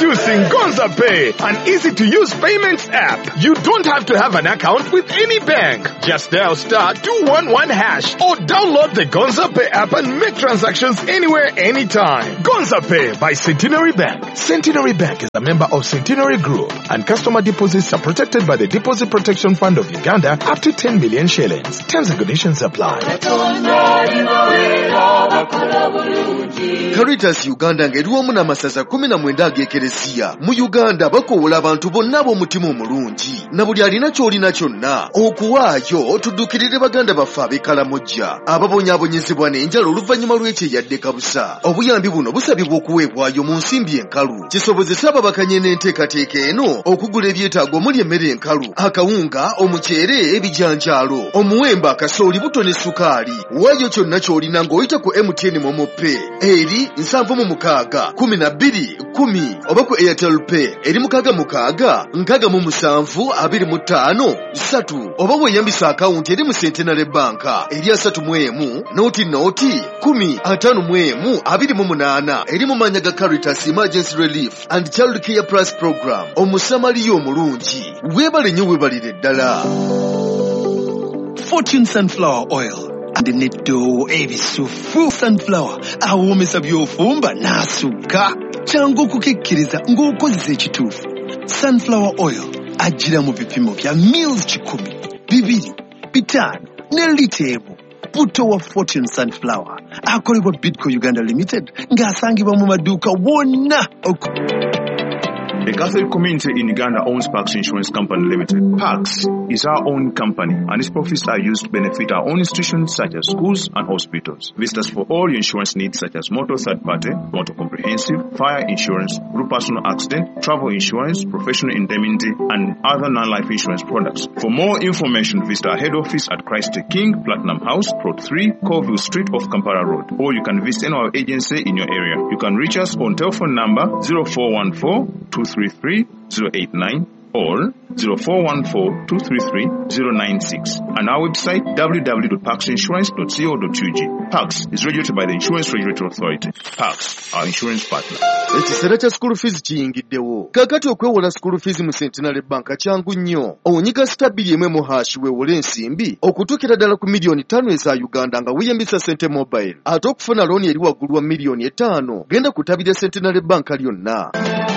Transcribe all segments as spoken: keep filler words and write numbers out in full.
Introducing Gonza Pay, an easy-to-use payments app. You don't have to have an account with any bank. Just dial star two one one hash or download the Gonza Pay app and make transactions anywhere, anytime. Gonza Pay by Centenary Bank. Centenary Bank is a member of Centenary Group, and customer deposits are protected by the Deposit Protection Fund of Uganda up to ten million shillings. Terms and conditions apply. Caritas Uganda ng'eriwamu n'amasaza kumi na mwenda ag'ekereziya mu Uganda bakowola abantu bonna ab'omutima omulungi na buli alina ky'olina kyonna okuwaayo tuddukirire baganda baffe ab'ekkalamojja ababonyaabonyezebwa n'enjala oluvannyuma lw'ekyeyadde kabusa. Obuyambi buno busabibwa okuweebwayo mu nsimbi enkalu kisobozesa ababakanye n'enteekateeka eno okugula ebyetaago omuli emmere enkalu, akawunga, omuceere, ebijanjaalo, omuwemba, kasooli, buto ne sukaali. Waayo kyonna ky'olina ng'oyita ku M T N Momo Pay eri nsanvu mu mukaaga kumi na bbiri kumi oba ku Airtel Pay eri mukaaga mukaaga nkaaga mu musanvu abiri mu ttaano ssatu oba weeyambisa akawunti eri mu Centenary Bank eri asatu mu emu nooti nooti kumi ataano mu emu abiri mu munaana eri mu mannya ga Caritas Emergency Relief and Child Care Plus Program. Omusamaliya omulungi weebale nnyo weebalire ddala. Fortune Sunflower Oil and netto ebisufu sunflower awomesa by'ofumba n'asukka kyangu okukikkiriza ng'okozesa ekituufu. Sunflower Oil ajjira mu bipimo bya mils kikumi, bibiri, bitaano ne lita emu. Buto wa Fortune Sunflower akolebwa Bidco Uganda Limited ng'asangibwa mu maduuka wonna. The Catholic community in Uganda owns Parks Insurance Company Limited. Parks is our own company, and its profits are used to benefit our own institutions such as schools and hospitals. Visit us for all your insurance needs such as motor third party, motor comprehensive, fire insurance, group personal accident, travel insurance, professional indemnity, and other non-life insurance products. For more information, visit our head office at Christ the King, Platinum House, Plot three, Colville Street off Kampala Road, or you can visit any of our agency in your area. You can reach us on telephone number zero four one four two three three zero eight nine or zero four one four two three three zero nine six, and our website w w w dot parks insurance dot co dot u g. Parks is regulated by the Insurance Regulatory Authority. Parks, our insurance partner. Ekiseera kya school fees kiyingiddewo. Kakati okwewola school fees mu Centenary Bank kyangu nnyo. Onyiga stabili emwe mu hash weewole ensimbi okutuukira ddala ku miliyoni ttaano eza Uganda nga weeyambisa Sente Mobile. Ate okufuna looni eri waggulu wa miliyoni etaano genda kutabira Centenary Bank lyonna.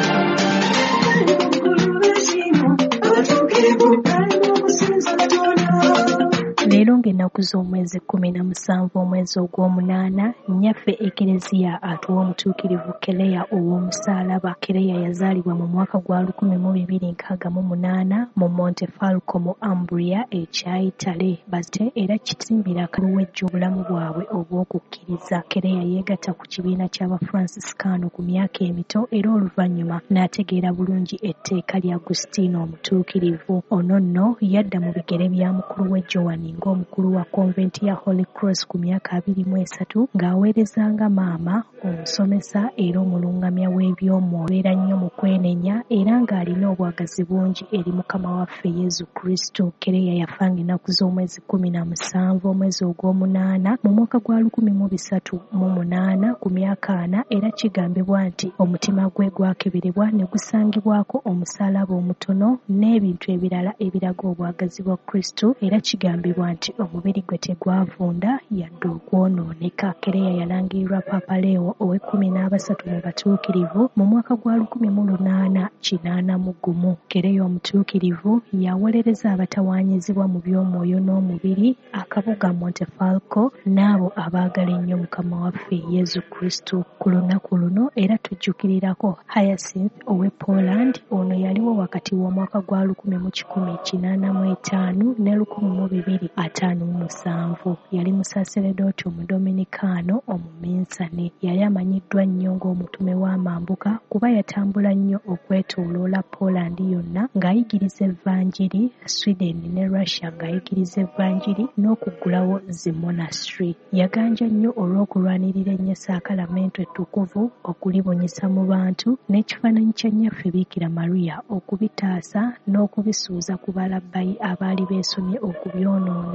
Leero ng'ennaku z'omwezi kkumi na musanvu omwezi ogw'omunaana, nnyaffe Ekereziya atuwa omutuukirivu Kereya ow'omusaalaba. Kereya yazaalibwa mu mwaka gwa lukumi mu bibiri nkaaga mu munaana mu Montefalco mu Umbria ekya Italy. Bazite era kisimbira akaluwejja obulamu bwabwe obw'okukkiriza. Kereya yeegatta ku kibiina ky'Abafranciscaano ku myaka emito era oluvannyuma n'ategeera bulungi etteeka lya Agustino omutuukirivu. Ono nno yadda mu bigere bya mukulu we Joan ng'omukulu wa konventi ya Holy Cross ku myaka abiri mu esatu ng'aweerezanga maama omusomesa era omulungamya w'ebyomwoyo. Era nnyo mu kwenenya era ng'alina obwagazi bungi eri Mukama waffe Yezu Kristo. Kereya yafanga ennaku z'omwezi kkumi na musanvu omwezi ogw'omunaana mu mwaka gwa lukumi mu bisatu mu munaana ku myaka ana, era kigambibwa nti omutima gwe gwakeberebwa ne gusangibwako omusaalaba omutono n'ebintu ebirala ebiraga obwagazi bwa Kristo, era kigambibwa nti omubiri gwe tegwavunda yadde okwonooneka. Kereya yalangirirwa Papa Leo ow'ekkumi n'abasatu mu batuukirivu mu mwaka gwa lukumi mu lunaana kinaana mu gumu. Kereya omutuukirivu yawolereza abatawaanyizibwa mu by'omwoyo n'omubiri akabuga Montefalco n'abo abaagala ennyo Mukama waffe Yezu Kristo. Ku lunaku luno era tujjukirirako Hyacinth ow'e Poland. Ono yaliwo wakati w'omwaka gwa lukumi mu kikumi kinaana mu etaano ne lukumi mu bibiri ataano mu musanvu. Yali musaaseredooti omudominikaano omuminsane. Yali amanyiddwa nnyo ng'omutume w'amambuka kuba yatambula nnyo okwetooloola Poland yonna ng'ayigiriza evvanjiri, Sweden ne Russia ng'ayigiriza evvanjiri n'okuggulawo zi monastery. Yaganja nnyo olw'okulwanirira ennyo ettukuvu, okulibunyisa mu bantu n'ekifaananyi kya nnyaffe Biikira Maria okubitaasa n'okubisuuza ku balabbayi abaali beesomye okubyonoona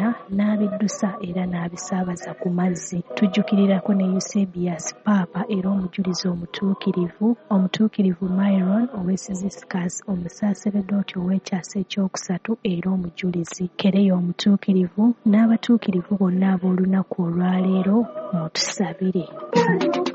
byonna n'abiddusa era n'abisaabaza ku mazzi. Tujjukirirako ne Eusebius Paapa era omujulizi omutuukirivu omutuukirivu Myron ow'Esiziscus omusaaseredooti ow'ekyasa ekyokusatu era omujulizi. Kereya omutuukirivu n'abatuukirivu bonna ab'olunaku olwaleero mutusabire.